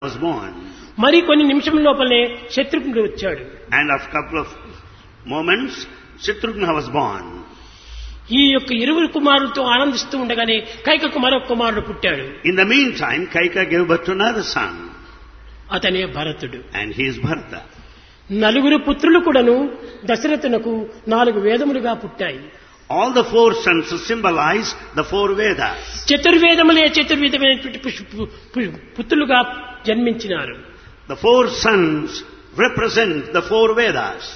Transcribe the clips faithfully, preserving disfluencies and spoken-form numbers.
was born. మరి కొన్ని నిమిషం లోపలనే శత్రుఘ్నుడు వచ్చాడు. And after a couple of moments, Shatrughna was born. ఈ యొక్క ఇరువురు కుమారులతో ఆనందిస్తూ ఉండగానే కైకకు మరొక కుమారుడు పుట్టాడు. In the meantime, Kaika gave birth to another son. అతనే భరతుడు. And he is Bharata. నలుగురు పుత్రులు కూడాను దశరథునకు నాలుగు వేదములుగా పుట్టాయి. All the four sons symbolize the four Vedas. చతుర్వేదములే చతుర్విధమైనటువంటి పుత్రులుగా జన్మించినారు. The four sons represent the four Vedas.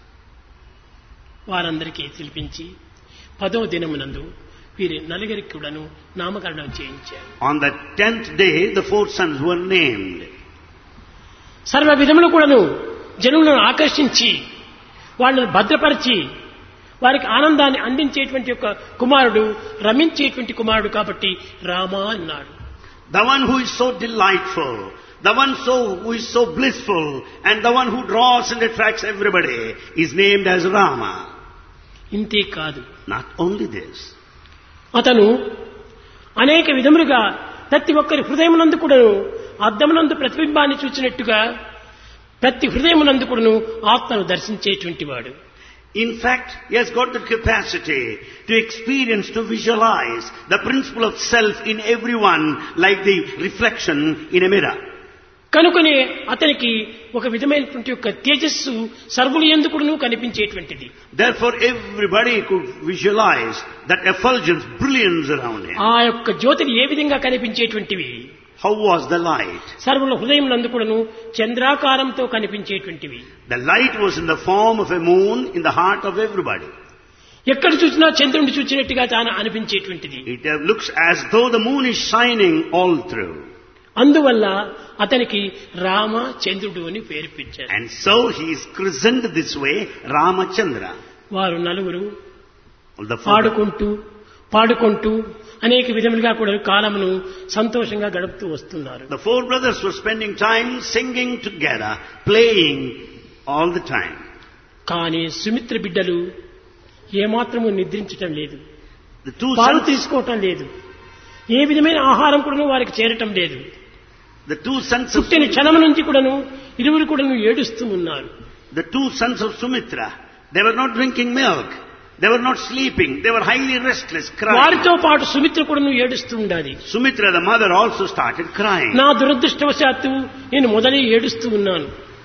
వారందరికీ పిలిపించి పదో దినమునందు వీరి నలుగురికి కూడాను నామకరణం చేయించారు. On the tenth day, the four sons were named. సర్వ విధములు కూడాను జనులను ఆకర్షించి వాళ్ళను భద్రపరిచి వారికి ఆనందాన్ని అందించేటువంటి యొక్క కుమారుడు రమించేటువంటి కుమారుడు కాబట్టి రామ అన్నాడు. The one who is so delightful, the one so who is so blissful, and the one who draws and attracts everybody is named as Rama. ఇంతే కాదు. Not only this. అతను అనేక విధములుగా ప్రతి ఒక్కరి హృదయమునందు కూడాను అద్దమునందు ప్రతిబింబాన్ని చూచినట్టుగా ప్రతి హృదయమునందు కూడాను ఆత్మను దర్శించేటువంటి వాడు. In fact, he has got the capacity to experience, to visualize the principle of self in everyone like the reflection in a mirror. కనుకనే అతనికి ఒక విధమైనటువంటి యొక్క తేజస్సు సర్వులు ఎందుకును కనిపించేటువంటిది. Therefore, everybody could visualize that effulgence, brilliance around him. ఆ యొక్క జ్యోతిని ఏ విధంగా కనిపించేటువంటివి? How was the light? సర్వుల హృదయం నందుకును చంద్రాకారంతో కనిపించేటువంటివి. The light was in the form of a moon in the heart of everybody. ఎక్కడ చూసినా చంద్రుడిని చూచినట్టుగా తాను అనిపించేటువంటిది. It looks as though the moon is shining all through. అందువల్ల అతనికి రామ చంద్రుడు అని పేరు పెట్టారు. And so he is christened this way, Ramachandra. వారు నలుగురు The పాడుకుంటూ పాడుకుంటూ అనేక విధములుగా కూడా కాలమును సంతోషంగా గడుపుతూ వస్తున్నారు. The four brothers were spending time singing together, playing all the time. కానీ సుమిత్ర బిడ్డలు ఏమాత్రము నిద్రించటం లేదు. The two పాలు sons, తీసుకోవటం లేదు. ఏ విధమైన ఆహారం కూడా వారికి చేరటం లేదు. the two sons of పుట్టిన క్షణం నుంచి కూడాను ఇరువురు కూడాను ఏడుస్తూ ఉన్నారు. the two sons of Sumitra, they were not drinking milk. They were not sleeping. They were highly restless, crying. వారితో పాటు సుమిత్ర కూడాను ఏడుస్తూ ఉండాలి. Sumitra, the mother, also started crying. నా దురదృష్టవశాత్తు నేను మొదలై ఏడుస్తూ ఉన్నాను.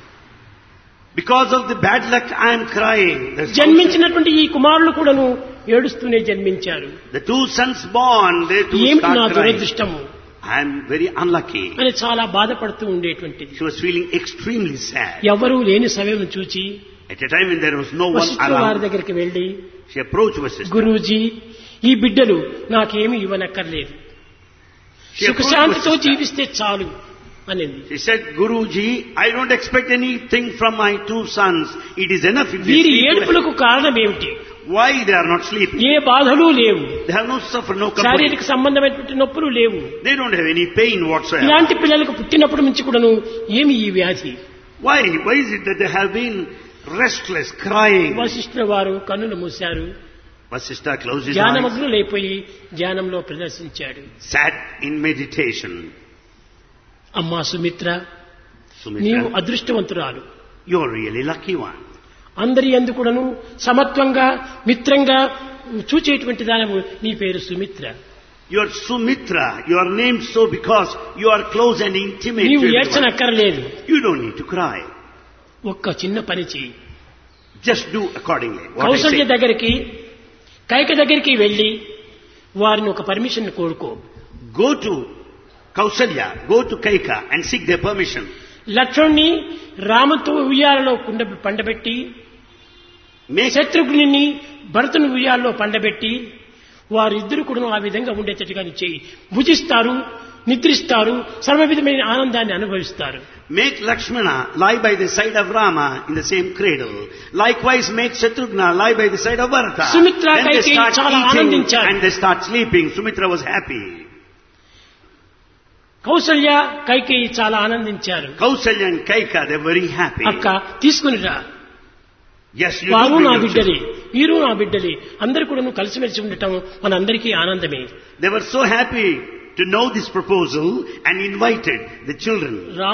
Because of the bad luck, I am crying. The sons- జన్మించినటువంటి ఈ కుమారులు కూడాను ఏడుస్తూనే జన్మించారు. The two sons born, they too ఏమిటి నా start crying. దురదృష్టము I am very unlucky. అని చాలా బాధపడుతూ ఉండేటువంటిది. She was feeling extremely sad. ఎవరూ లేని సమయం చూచి At a time when there was no one వశిష్ఠుల వారి around, దగ్గరికి వెళ్లి, she approached Vasishtha. గురూజీ ఈ బిడ్డలు నాకేమీ ఇవ్వనక్కర్లేదు, She approached సుఖశాంతితో Vasishtha. జీవిస్తే చాలు అనింది. She said, Guruji, I don't expect anything from my two sons. It is enough if they వీరి sleep well. ఏడుపులకు కారణం ఏమిటి? Why they are not sleeping? ఏ బాధలు లేవు, They have no suffer, no complaint. శారీరక సంబంధమైనటువంటి నొప్పులు లేవు. They don't have any pain whatsoever. ఇలాంటి పిల్లలకు పుట్టినప్పటి నుంచి కూడాను ఏమి ఈ వ్యాధి? Why? Why is it that they have been restless, crying? వశిష్ఠుల వారు కన్నులు మూశారు. Vasishtha closed his eyes, ధ్యానమగ్నులైపోయి ధ్యానంలో ప్రదర్శించాడు. sat in meditation. అమ్మా సుమిత్ర, Sumitra, నీవు అదృష్టవంతురాలు. you're really lucky one. అందరి యందు కూడాను సమత్వంగా మిత్రంగా చూచేటువంటి దానము నీ పేరు Sumitra. You are Sumitra. You are named so because you are close and intimate నీవు to everyone. ఏడ్చనక్కర్లేదు. You don't need to cry. ఒక్క చిన్న పని చేయి. Just do accordingly. What I Kaushalya say. దగ్గరికి కైక దగ్గరికి వెళ్లి వారిని ఒక పర్మిషన్ కోరుకో. Go to Kausalya, go to Kaika and seek their permission. లక్ష్మణ్ణి రామతో ఉయ్యాలలో కుండ పండబెట్టి, Make, శత్రుఘ్ని భరతుని ఉయ్యాలలో పండబెట్టి వారిద్దరు కూడా ఆ విధంగా ఉండేటట్టుగా చేయి. భుజిస్తారు, నిద్రిస్తారు, సర్వ విధమైన ఆనందాన్ని అనుభవిస్తారు. make Lakshmana lie by the side of Rama in the same cradle. Likewise, make Shatrughna lie by the side of Bharata. Sumitra Then they Kaikeyi start చాలా eating ఆనందించారు. and they start sleeping. Sumitra was happy. Kaushalya Kaikeyi చాలా ఆనందించారు. Kausalya and Kaika, they were very happy. అక్క తీసుకునిరా, Yes, you వారు do నా bring your బిడ్డలే, children. వీరు నా బిడ్డలే, అందరు కూడా కలిసిమెలిసి ఉండటం మనందరికీ ఆనందమే. They were so happy to know this proposal and invited the children.